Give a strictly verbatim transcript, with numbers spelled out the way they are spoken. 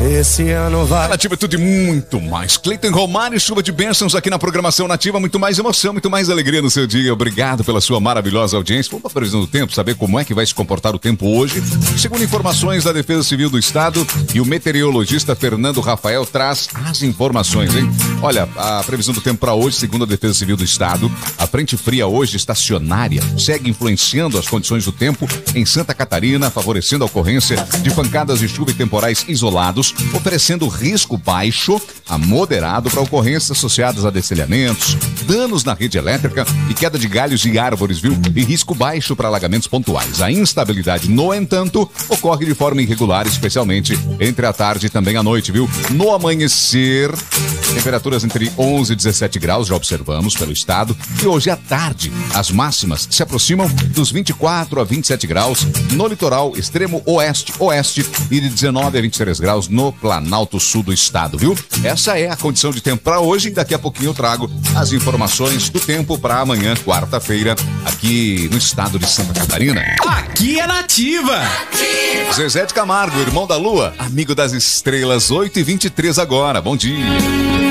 Esse ano vai. Nativa é tudo e muito mais. Cleiton Romário, chuva de bênçãos aqui na programação Nativa. Muito mais emoção, muito mais alegria no seu dia. Obrigado pela sua maravilhosa audiência. Vamos para a previsão do tempo, saber como é que vai se comportar o tempo hoje. Segundo informações da Defesa Civil do Estado, e o meteorologista Fernando Rafael traz as informações, hein? Olha, a previsão do tempo para hoje, segundo a Defesa Civil do Estado, a frente fria hoje estacionária segue influenciando as condições do tempo em Santa Catarina, favorecendo a ocorrência de pancadas de chuva e temporais isolados, oferecendo risco baixo a moderado para ocorrências associadas a destelhamentos, danos na rede elétrica e queda de galhos e árvores, viu? E risco baixo para alagamentos pontuais. A instabilidade, no entanto, ocorre de forma irregular, especialmente entre a tarde e também a noite, viu? No amanhecer, temperaturas entre onze e dezessete graus, já observamos pelo estado, e hoje à tarde, as máximas se aproximam dos vinte e quatro a vinte e sete graus no litoral extremo oeste, oeste e de dezenove a vinte e três graus no Planalto Sul do estado, viu? Essa é a condição de tempo para hoje e daqui a pouquinho eu trago as informações do tempo para amanhã, quarta-feira, aqui no estado de Santa Catarina. Aqui é Nativa! Nativa! Zezé de Camargo, irmão da Lua, amigo das estrelas, oito e vinte e três agora. Bom dia!